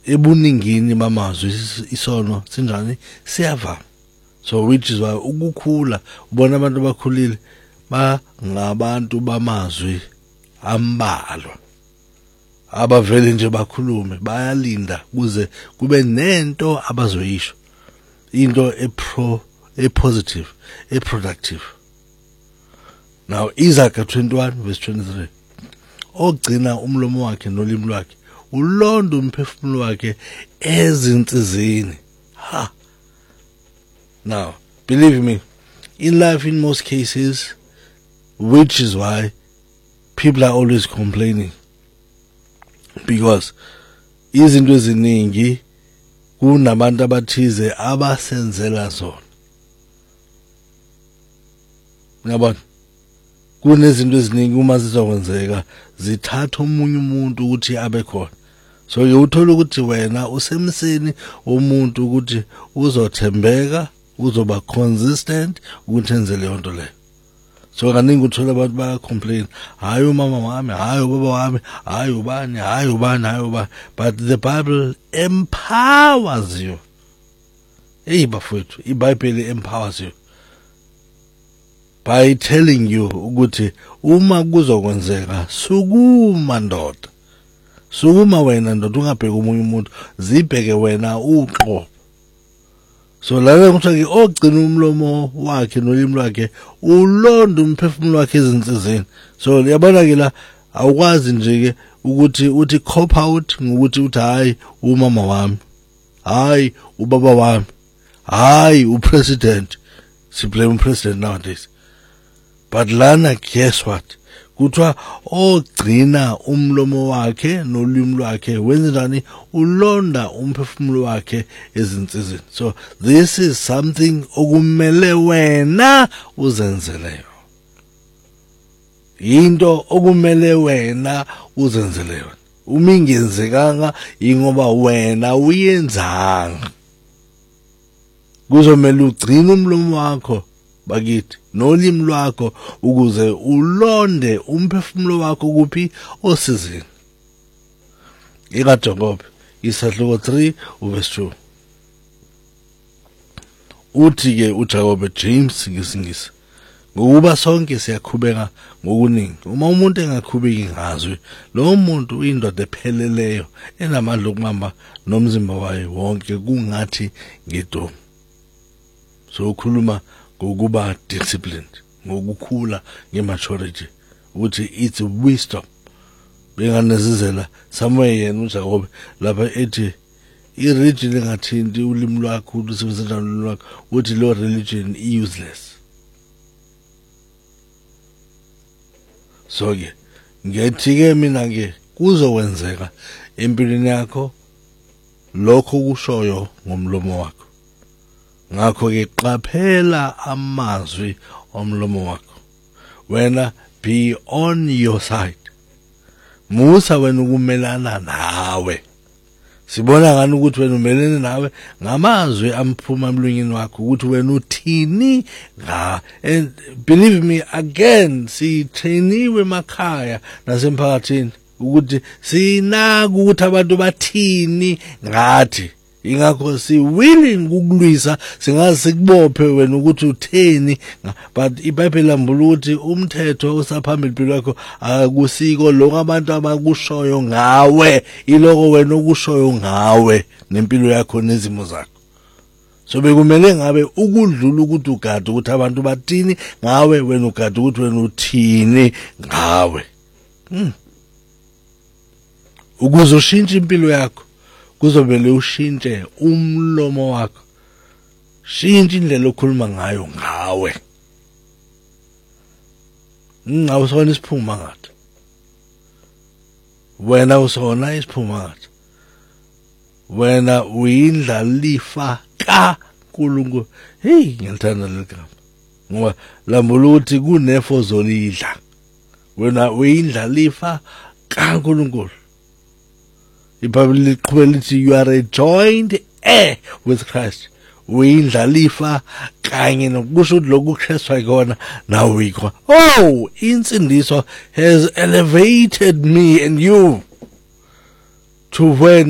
ebuningini bamazwi isono sinjani siyavama. So which is why ukukhula ubona abantu abakhulile ba ngabantu bamazwi ambalwa abavele nje bakhulume bayalinda kuze kube nento abazoyisho into positive productive. Now Isaiah 21 verse 23 ogcina umlomo wakhe nolimi lwakhe ulonda umphefumulo wakhe ezinsizini. Now believe me, in life in most cases, which is why people are always complaining, because izinto eziningi kunabantu abathize abasenzela zona. Ngiyabona kunezinto eziningi uma zizokwenzeka zithatha omunye umuntu ukuthi abe khona. So ke uthola ukuthi wena usemseni umuntu ukuthi uzothembeka, uzoba consistent ukuthi enze leyo nto leyo. So kaningi uthola abantu baya complain, hayi umama wami, hayi ubaba wami, hayi ubani, hayi ubani, hayi ubani. But the Bible empowers you. Bafowethu, iBhayibheli empowers you by telling you ukuthi uma kuzokwenzeka sukuma ndoda. Sukuma wena ndoda, ungabheka umunye umuntu, zibheke wena uqobo. So la ngithola ke ogcina umlomo wakhe nolimi lwakhe ulonda umphefumulo wakhe ezinsizeni. So yabona ke la awukwazi nje ke ukuthi uthi cop out ngokuthi uthi hayi umama wami, hayi ubaba wami, hayi upresident. Si blame president nowadays. But lana guess what? Kuthiwa ogcina umlomo wakhe nolimi lwakhe wenzani ulonda umphefumulo wakhe ezinsizini. So this is something okumele wena uzenzeleyo. Into okumele wena uzenzeleyo. Uma ingenzekanga ingoba wena uyenzanga. Kuzomela ugcine umlomo wakho bakithi nolimi lwakho ukuze ulonde umphefumulo wakho kuphi osizini. IkaJakobe isahluko 3 verse 2 uthi ke uJakobe James ngesingisi ngokuba sonke siyakhubeka ngokuningi. Uma umuntu engakhubeki ngazwi, lo muntu uyindoda epheleleyo enamandla okubamba nomzimba wayo wonke kungathi ngedomu. So ukhuluma ngokuba disciplined, ngokukhula ngematurity, ukuthi it's wisdom. Benganezizela somewhere yena uJakobe lapha ethi i-religion engathinti ulimi lwakho ulusebenzisa ulimi lwakho, uthi lo religion useless. So ke ngiyathi ke mina ke kuzokwenzeka empilweni yakho lokho kushoyo ngomlomo wakho. Ngakho ke qaphela amazwi omlomo wakho. Wena be on your side. Musa wena ukumelana nawe. Sibona ngani ukuthi wena umelene nawe ngamazwi amphuma emlungini wakho ukuthi wena uthini nga. And believe me again, sitrainiwe emakhaya nasemphakathini ukuthi sinaka ukuthi abantu bathini ngathi. Ingakho si willing ukulwisa singaze sikubophe wena ukuthi utheni. But iBhayibheli lambula ukuthi umthetho osaphambili impilo yakho akusiko lokho abantu abakushoyo ngawe, iloko wena okushoyo ngawe nempilo yakho nezimo zakho. So bekumele ngabe ukudlula ukuthi ugade ukuthi abantu bathini ngawe, wena ugade ukuthi wena uthini ngawe. Ukuzoshintsha impilo yakho kuzobele ushintshe umlomo wakho. Shintsha indlela okhuluma ngayo ngawe. Awusona isiphuma ngathi. Wena usona isiphuma ngathi. Wena uyindlalifa kaNkulunkulu. Ngiyalithanda leligama. Ngoba lambula ukuthi kunefo zolidla. Wena uyindlalifa kaNkulunkulu. iBhayibheli liqhubeka lithi you are a joint heir with Christ. Uyindlalifa kanye nokusho ukuthi lokhu kuKristu khona nawe uyikho. Oh, insindiso has elevated me and you to when